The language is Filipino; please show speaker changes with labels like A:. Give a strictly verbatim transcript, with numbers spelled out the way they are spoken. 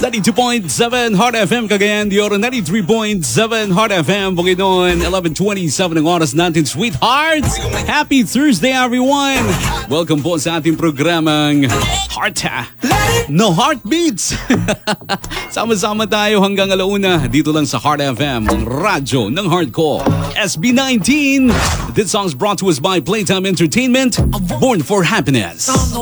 A: ninety-two point seven Heart F M Cagayan de Oro, ninety-three point seven Heart F M Bukidnon, eleven twenty-seven ang oras natin, sweethearts. Happy Thursday, everyone. Welcome po sa ating programang Heart No Heartbeats. Sama-sama tayo hanggang alauna dito lang sa Heart F M, ang radyo ng hardcore. S B nineteen. This song's brought to us by Playtime Entertainment, Born for Happiness.